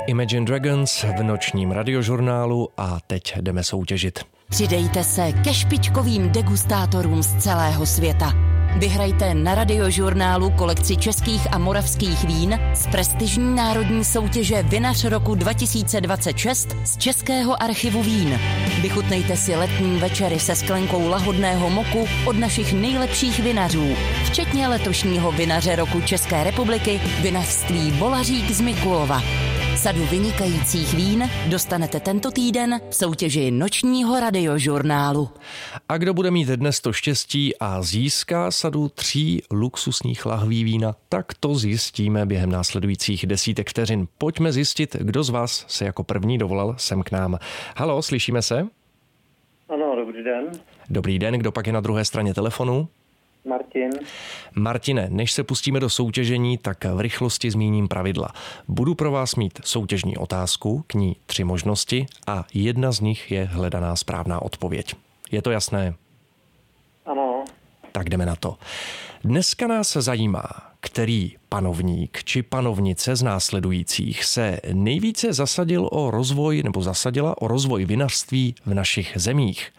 Imagine Dragons v nočním radiožurnálu a teď jdeme soutěžit. Přidejte se ke špičkovým degustátorům z celého světa. Vyhrajte na radiožurnálu kolekci českých a moravských vín z prestižní národní soutěže Vinař roku 2026 z Českého archivu vín. Vychutnejte si letní večery se sklenkou lahodného moku od našich nejlepších vinařů, včetně letošního vinaře roku České republiky, vinařství Volařík z Mikulova. Sadu vynikajících vín dostanete tento týden v soutěži nočního radiožurnálu. A kdo bude mít dnes to štěstí a získá sadu 3 luxusních lahví vína, tak to zjistíme během následujících desítek vteřin. Pojďme zjistit, kdo z vás se jako první dovolal sem k nám. Haló, slyšíme se? Ano, dobrý den. Dobrý den, kdo pak je na druhé straně telefonu? Martin. Martine, než se pustíme do soutěžení, tak v rychlosti zmíním pravidla. Budu pro vás mít soutěžní otázku, k ní 3 možnosti a jedna z nich je hledaná správná odpověď. Je to jasné? Ano. Tak jdeme na to. Dneska nás zajímá, který panovník či panovnice z následujících se nejvíce zasadila o rozvoj vinařství v našich zemích.